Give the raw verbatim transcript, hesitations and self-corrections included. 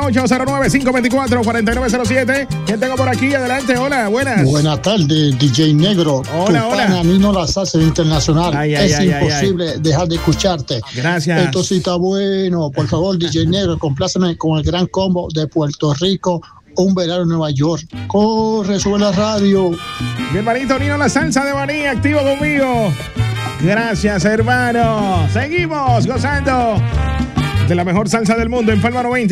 ocho cero nueve, cinco dos cuatro, cuatro nueve cero siete. ¿Quién tengo por aquí? Adelante, hola, buenas. Buenas tardes, D J Negro. Hola, tu hola. pana, a mí no la salsa internacional. Ay, ay, es ay, imposible ay, ay. dejar de escucharte. Gracias. Esto sí está bueno. Por favor, D J Negro, compláceme con el gran combo de Puerto Rico. Un verano en Nueva York. Corre, sube la radio. Mi hermanito Nino La Salsa de Maní, activo conmigo. Gracias, hermano. Seguimos gozando de la mejor salsa del mundo en Palma noventa.